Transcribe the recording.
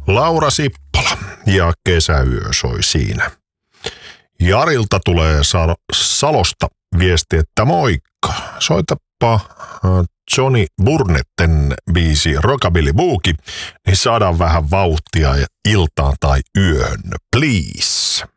Laura Sippola ja kesäyö soi siinä. Jarilta tulee Salosta viesti, että moikka. Soitapa Johnny Burnetten biisi Rockabilly Boogie, niin saadaan vähän vauhtia iltaan tai yöhön, please.